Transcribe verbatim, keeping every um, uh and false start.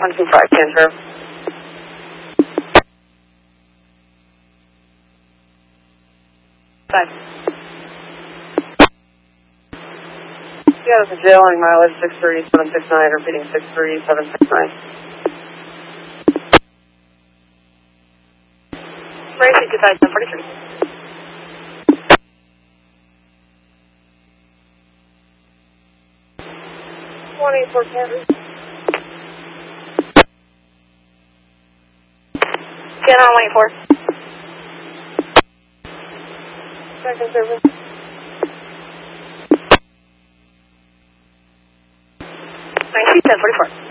one two five, transfer. Five. Yeah, this is Jailing mileage six three seven six nine, repeating six three seven six nine. Right, two five seven forty-three. one eight four Canvas. Get on one eight four. Second service. nine two ten forty-four.